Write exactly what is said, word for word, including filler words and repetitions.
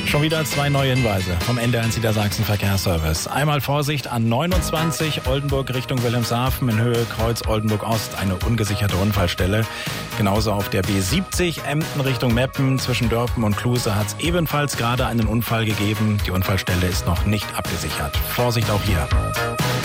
Schon wieder zwei neue Hinweise vom N D R eins Niedersachsen Verkehrsservice. Einmal Vorsicht an neunundzwanzig Oldenburg Richtung Wilhelmshaven in Höhe Kreuz Oldenburg Ost, eine ungesicherte Unfallstelle. Genauso auf der B siebzig Emden Richtung Meppen zwischen Dörpen und Kluse hat es ebenfalls gerade einen Unfall gegeben. Die Unfallstelle ist noch nicht abgesichert. Vorsicht auch hier.